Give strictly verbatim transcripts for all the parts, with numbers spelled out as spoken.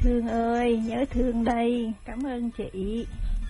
Thương ơi, nhớ Thương đây, cảm ơn chị.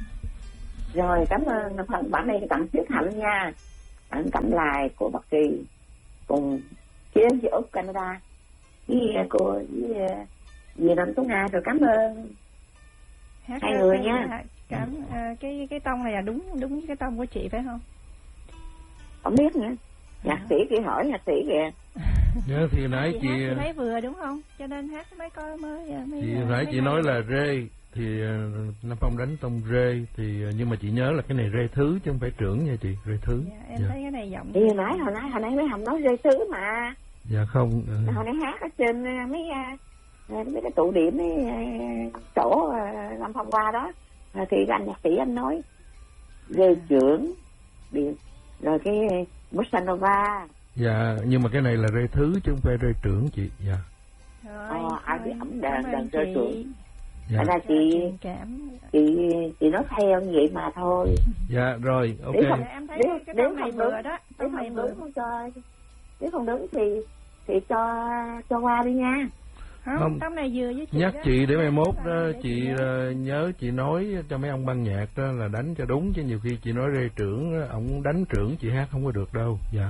Rồi, cảm ơn phần bản này tặng Tuyết Hạnh nha, tặng Cẩm Lài của Bắc Kỳ cùng chị em chị Úc Canada với cô với dì Năm Tuấn Nga. Rồi cảm ơn Hát hai người cái, nha. Cảm à, cái cái tông này là đúng đúng cái tông của chị phải không? Không biết nữa. Nhạc sĩ kia hỏi nhạc sĩ kìa. Dạ thì nãy chị, chị, hát, chị thấy vừa đúng không? Cho nên hát mới có mới mới chị mới nãy mới chị nói là rê thì uh, Nam Phong đánh tông rê thì uh, nhưng mà chị nhớ là cái này rê thứ chứ không phải trưởng nha chị, rê thứ. Dạ, em dạ. thấy cái này giọng. Thì nãy hồi nãy hồi nãy mấy Hồng nói rê thứ mà. Dạ không. Uh... Hồi nãy hát ở trên mấy mấy cái tụ điểm mấy chỗ Nam Phong qua đó thì anh nhạc sĩ anh nói rê trưởng điện rồi cái Bossa Nova. Dạ, nhưng mà cái này là rê thứ chứ không phải rê trưởng chị. Dạ. Rồi, ờ, ai biết ẩm đàn đàn rê trưởng. Dạ. Thành ra chị cảm. chị chị nói theo như vậy mà thôi. Dạ rồi, ok. Nếu không, em thấy nếu, cái nếu tông này không vừa đúng, đó, nếu tông này không vừa. đúng không cho, nếu không đúng thì thì cho cho qua đi nha. Không, không. tông này vừa với chị. Nhắc đó. chị để mai mốt đó, Để chị chị nhớ. uh, nhớ chị nói cho mấy ông ban nhạc đó là đánh cho đúng chứ nhiều khi chị nói rê trưởng đó, ổng đánh trưởng chị hát không có được đâu. Dạ.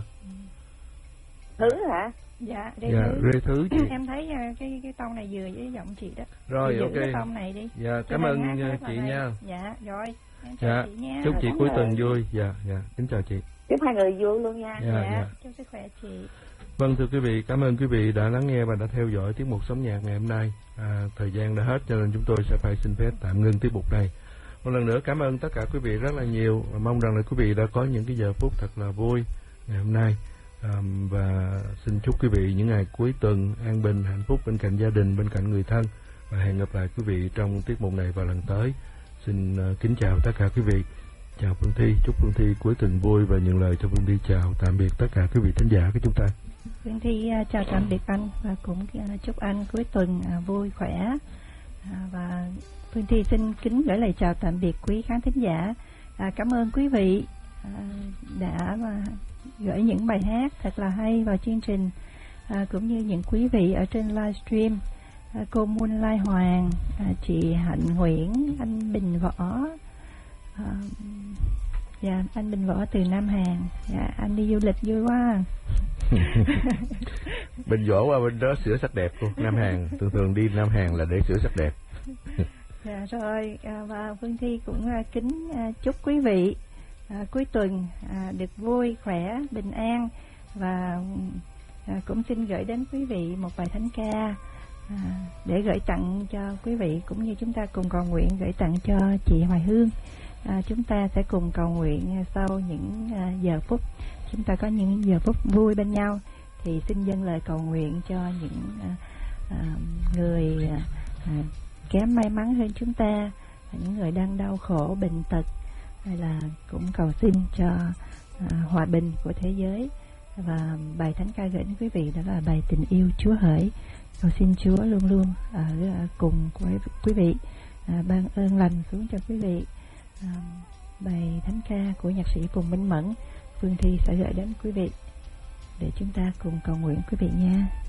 Thứ hả? Dạ, rê dạ, thứ. rê thứ chị. Em thấy uh, cái cái tông này vừa với giọng chị đó. Rồi, chị ok. giữ cái tông này đi. Dạ, Cho cảm ơn hát chị này. nha. Dạ, rồi. Em chào Dạ, chị nha. chúc chị Cảm cuối ơn. tuần vui. Dạ, dạ, kính chào chị. Chúc hai người vui luôn nha. Dạ, Dạ, dạ. chúc sức khỏe chị. Vâng, thưa quý vị, cảm ơn quý vị đã lắng nghe và đã theo dõi tiết mục Sống Nhạc ngày hôm nay. À, thời gian đã hết cho nên chúng tôi sẽ phải xin phép tạm ngưng tiết mục này. Một lần nữa cảm ơn tất cả quý vị rất là nhiều và mong rằng là quý vị đã có những cái giờ phút thật là vui ngày hôm nay. À, và xin chúc quý vị những ngày cuối tuần an bình, hạnh phúc bên cạnh gia đình, bên cạnh người thân. Và hẹn gặp lại quý vị trong tiết mục này vào lần tới. Xin uh, kính chào tất cả quý vị. Chào Phương Thi, chúc Phương Thi cuối tuần vui và nhận lời cho Phương Thi chào tạm biệt tất cả quý vị thính giả của chúng ta. Phương Thi uh, chào tạm biệt anh và cũng uh, chúc anh cuối tuần uh, vui khỏe. Uh, và Phương Thi xin kính gửi lời chào tạm biệt quý khán thính giả. Uh, cảm ơn quý vị uh, đã uh, gửi những bài hát thật là hay vào chương trình, uh, cũng như những quý vị ở trên livestream. Uh, cô Moonlight Hoàng, uh, chị Hạnh Nguyễn, anh Bình Võ. Uh, dạ, anh Bình Võ từ Nam Hàn. Dạ, anh đi du lịch vui quá. Bình Võ qua bên đó sửa sắc đẹp cô. Nam Hàn, thường thường đi Nam Hàn là để sửa sắc đẹp. Dạ rồi, à, và Phương Thi cũng à, kính à, chúc quý vị à, cuối tuần à, được vui, khỏe, bình an. Và à, cũng xin gửi đến quý vị một bài thánh ca à, để gửi tặng cho quý vị, cũng như chúng ta cùng cầu nguyện gửi tặng cho chị Hoài Hương. À, chúng ta sẽ cùng cầu nguyện sau những à, giờ phút chúng ta có những giờ phút vui bên nhau. Thì xin dâng lời cầu nguyện cho những à, à, người à, kém may mắn hơn chúng ta, những người đang đau khổ bệnh tật, hay là cũng cầu xin cho à, hòa bình của thế giới. Và bài thánh ca gửi đến quý vị đó là bài Tình Yêu Chúa Hỡi. Cầu xin Chúa luôn luôn ở cùng với quý vị, à, ban ơn lành xuống cho quý vị. À, bài thánh ca của nhạc sĩ Phùng Minh Mẫn, Phương Thi sẽ gửi đến quý vị để chúng ta cùng cầu nguyện quý vị nha.